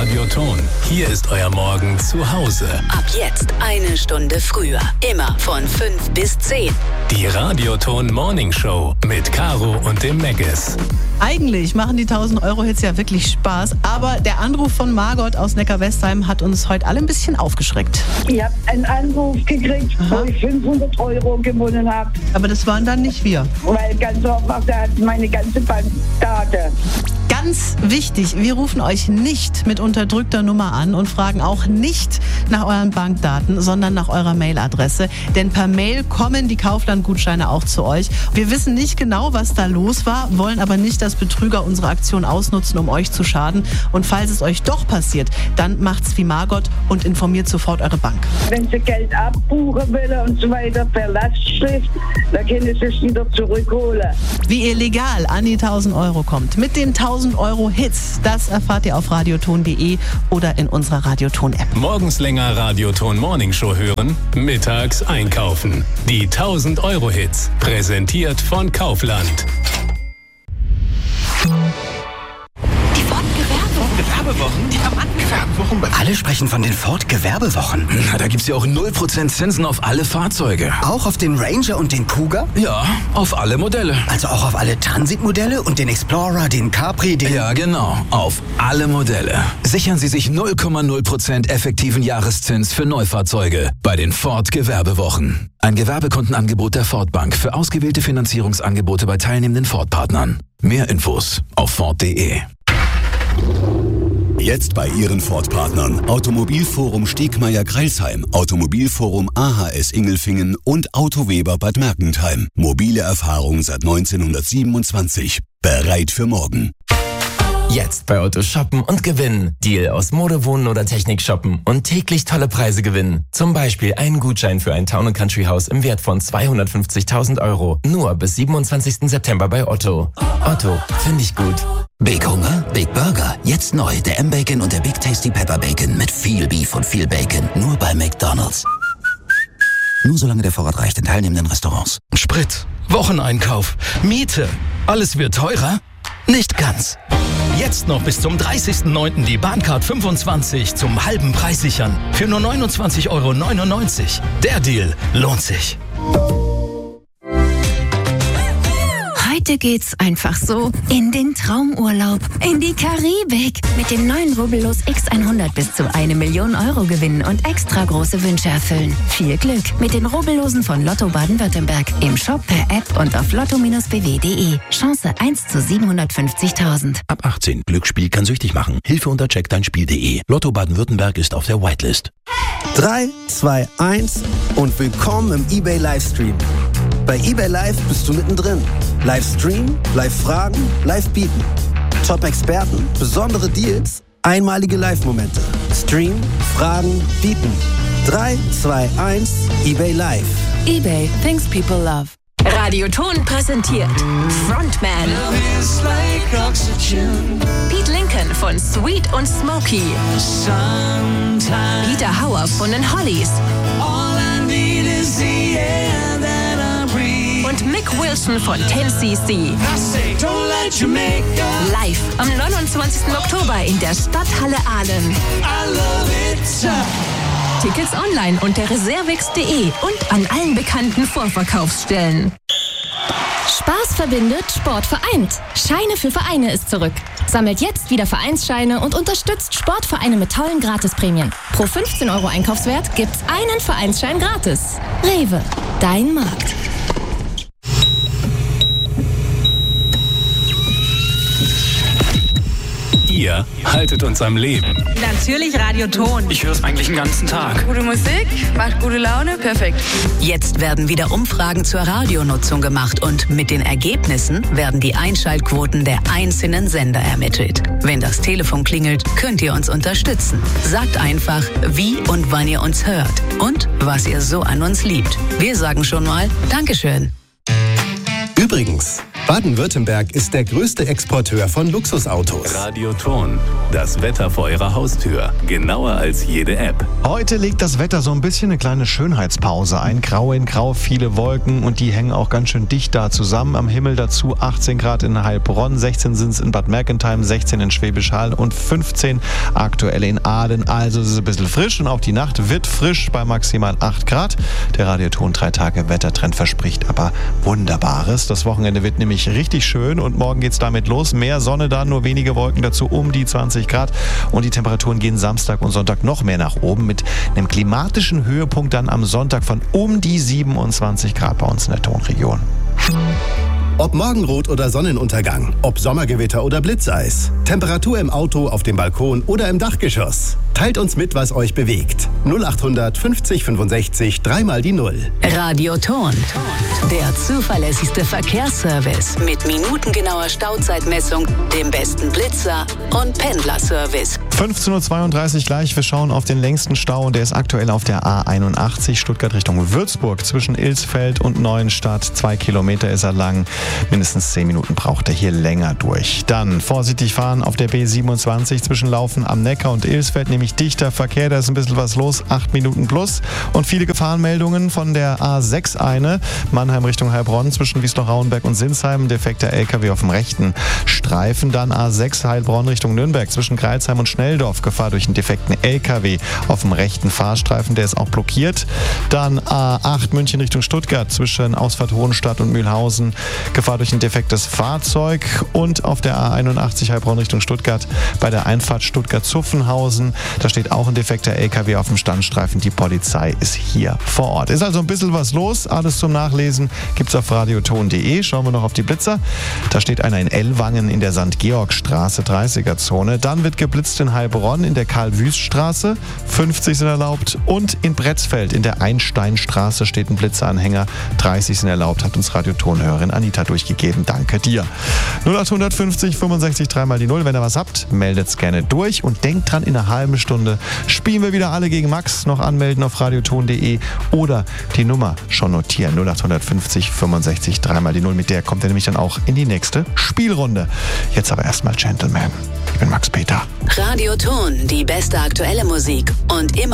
Radioton. Hier ist euer Morgen zu Hause. Ab jetzt 1 Stunde früher. Immer von 5 bis 10. Die Radioton Morning Show mit Caro und dem Meggis. Eigentlich machen die 1000-Euro-Hits ja wirklich Spaß, aber der Anruf von Margot aus Neckar-Westheim hat uns heute alle ein bisschen aufgeschreckt. Ich habe einen Anruf gekriegt, wo ich 500 Euro gewonnen habe. Aber das waren dann nicht wir. Weil ganz einfach, der hat meine ganze Bankdaten. Ganz wichtig, wir rufen euch nicht mit unterdrückter Nummer an und fragen auch nicht nach euren Bankdaten, sondern nach eurer Mailadresse. Denn per Mail kommen die Kaufland-Gutscheine auch zu euch. Wir wissen nicht genau, was da los war, wollen aber nicht, dass Betrüger unsere Aktion ausnutzen, um euch zu schaden. Und falls es euch doch passiert, dann macht's wie Margot und informiert sofort eure Bank. Wenn sie Geld abbuchen will und so weiter per Lastschrift, dann können sie es wieder zurückholen. Wie ihr legal an die 1000 Euro kommt, mit den 1000 Euro Hits, das erfahrt ihr auf radioton.de oder in unserer Radioton-App. Morgens länger Radioton Morning Show hören, mittags einkaufen. Die 1000 Euro Hits, präsentiert von Kaufland. Gewerbewochen? Diamantgewerbewochen? Alle sprechen von den Ford-Gewerbewochen. Na, da gibt's ja auch 0% Zinsen auf alle Fahrzeuge. Auch auf den Ranger und den Cougar? Ja, auf alle Modelle. Also auch auf alle Transit-Modelle und den Explorer, den Capri, den... Ja, genau. Auf alle Modelle. Sichern Sie sich 0,0% effektiven Jahreszins für Neufahrzeuge bei den Ford-Gewerbewochen. Ein Gewerbekundenangebot der Ford Bank für ausgewählte Finanzierungsangebote bei teilnehmenden Ford-Partnern. Mehr Infos auf Ford.de. Jetzt bei Ihren Ford-Partnern. Automobilforum Stegmeier-Greilsheim, Automobilforum AHS Ingelfingen und Autoweber Bad Mergentheim. Mobile Erfahrung seit 1927. Bereit für morgen. Jetzt bei Otto shoppen und gewinnen. Deal aus Mode, Wohnen oder Technik shoppen und täglich tolle Preise gewinnen. Zum Beispiel einen Gutschein für ein Town & Country Haus im Wert von 250.000 Euro. Nur bis 27. September bei Otto. Otto, finde ich gut. Big Hunger, Big Burger. Jetzt neu, der M-Bacon und der Big Tasty Pepper Bacon mit viel Beef und viel Bacon. Nur bei McDonald's. Nur solange der Vorrat reicht in teilnehmenden Restaurants. Sprit, Wocheneinkauf, Miete. Alles wird teurer? Nicht ganz. Jetzt noch bis zum 30.09. die Bahncard 25 zum halben Preis sichern. Für nur 29,99 Euro. Der Deal lohnt sich. Heute geht's einfach so in den Traumurlaub, in die Karibik. Mit dem neuen Rubbellos X100 bis zu 1 Million Euro gewinnen und extra große Wünsche erfüllen. Viel Glück mit den Rubbellosen von Lotto Baden-Württemberg. Im Shop, per App und auf lotto-bw.de. Chance 1 zu 750.000. Ab 18. Glücksspiel kann süchtig machen. Hilfe unter checkdeinspiel.de. Lotto Baden-Württemberg ist auf der Whitelist. 3, 2, 1 und willkommen im eBay Livestream. Bei eBay Live bist du mittendrin. Live streamen, live fragen, live bieten. Top-Experten, besondere Deals, einmalige Live-Momente. Streamen, fragen, bieten. 3, 2, 1, eBay Live. eBay, things people love. Radioton präsentiert Frontman. Pete Lincoln von Sweet und Smoky. Peter Hauer von den Hollies. Und Mick Wilson von 10cc. Live am 29. Oktober in der Stadthalle Aalen. Tickets online unter reservix.de und an allen bekannten Vorverkaufsstellen. Spaß verbindet, Sport vereint. Scheine für Vereine ist zurück. Sammelt jetzt wieder Vereinsscheine und unterstützt Sportvereine mit tollen Gratisprämien. Pro 15 Euro Einkaufswert gibt's einen Vereinsschein gratis. Rewe, dein Markt. Ihr haltet uns am Leben. Natürlich Radioton. Ich höre es eigentlich den ganzen Tag. Gute Musik, macht gute Laune, perfekt. Jetzt werden wieder Umfragen zur Radionutzung gemacht und mit den Ergebnissen werden die Einschaltquoten der einzelnen Sender ermittelt. Wenn das Telefon klingelt, könnt ihr uns unterstützen. Sagt einfach, wie und wann ihr uns hört und was ihr so an uns liebt. Wir sagen schon mal Dankeschön. Übrigens, Baden-Württemberg ist der größte Exporteur von Luxusautos. Radio Ton, das Wetter vor eurer Haustür. Genauer als jede App. Heute legt das Wetter so ein bisschen eine kleine Schönheitspause ein. Grau in Grau, viele Wolken und die hängen auch ganz schön dicht da zusammen. Am Himmel dazu 18 Grad in Heilbronn, 16 sind es in Bad Mergentheim, 16 in Schwäbisch Hall und 15 aktuell in Aalen. Also es ist ein bisschen frisch und auch die Nacht wird frisch bei maximal 8 Grad. Der Radioton 3 Tage Wettertrend verspricht aber Wunderbares. Das Wochenende wird nämlich richtig schön und morgen geht's damit los. Mehr Sonne dann, nur wenige Wolken dazu, um die 20 Grad. Und die Temperaturen gehen Samstag und Sonntag noch mehr nach oben mit einem klimatischen Höhepunkt dann am Sonntag von um die 27 Grad bei uns in der Tonregion. Ob Morgenrot oder Sonnenuntergang, ob Sommergewitter oder Blitzeis, Temperatur im Auto, auf dem Balkon oder im Dachgeschoss. Teilt uns mit, was euch bewegt. 0800 50 65 3 mal die 0. Radio Ton, der zuverlässigste Verkehrsservice mit minutengenauer Stauzeitmessung, dem besten Blitzer und Pendlerservice. 15.32 Uhr gleich. Wir schauen auf den längsten Stau und der ist aktuell auf der A81 Stuttgart Richtung Würzburg zwischen Ilsfeld und Neuenstadt. 2 Kilometer ist er lang. Mindestens 10 Minuten braucht er hier länger durch. Dann vorsichtig fahren auf der B27 zwischen Laufen am Neckar und Ilsfeld, nämlich dichter Verkehr. Da ist ein bisschen was los. 8 Minuten plus. Und viele Gefahrenmeldungen von der A6 eine. Mannheim Richtung Heilbronn zwischen Wiesloch-Rauenberg und Sinsheim. Defekter LKW auf dem rechten Streifen. Dann A6 Heilbronn Richtung Nürnberg zwischen Greilsheim und Schnelldorf. Gefahr durch einen defekten LKW auf dem rechten Fahrstreifen. Der ist auch blockiert. Dann A8 München Richtung Stuttgart zwischen Ausfahrt Hohenstadt und Mühlhausen. Gefahr durch ein defektes Fahrzeug. Und auf der A81 Heilbronn Richtung Stuttgart bei der Einfahrt Stuttgart-Zuffenhausen. Da steht auch ein defekter LKW auf dem Standstreifen. Die Polizei ist hier vor Ort. Ist also ein bisschen was los. Alles zum Nachlesen gibt's auf radioton.de. Schauen wir noch auf die Blitzer. Da steht einer in Ellwangen in der St. Georg-Straße, 30er-Zone. Dann wird geblitzt in Heilbronn in der Karl-Wüst-Straße. 50 sind erlaubt. Und in Bretzfeld in der Einsteinstraße steht ein Blitzeranhänger. 30 sind erlaubt, hat uns Radiotonhörerin Anita durchgegeben. Danke dir. 0800 50 65 3 mal die 0. Wenn ihr was habt, meldet's gerne durch. Und denkt dran, in einer halben Stunde spielen wir wieder alle gegen Max. Noch anmelden auf radioton.de oder die Nummer schon notieren. 0850 65 3 mal die 0. Mit der kommt er nämlich dann auch in die nächste Spielrunde. Jetzt aber erstmal Gentleman. Ich bin Max Peter. Radioton, die beste aktuelle Musik und immer